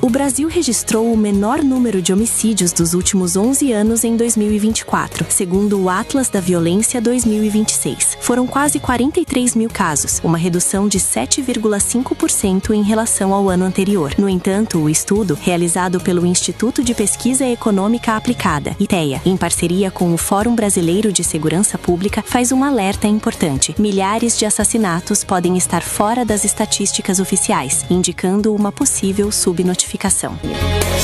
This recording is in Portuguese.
O Brasil registrou o menor número de homicídios dos últimos 11 anos em 2024, segundo o Atlas da Violência 2026. Foram quase 43 mil casos, uma redução de 7,5% em relação ao ano anterior. No entanto, o estudo, realizado pelo Instituto de Pesquisa Econômica Aplicada, IPEA, em parceria com o Fórum Brasileiro de Segurança Pública, faz um alerta importante. Milhares de assassinatos podem estar fora das estatísticas oficiais, indicando uma possível subnotificação.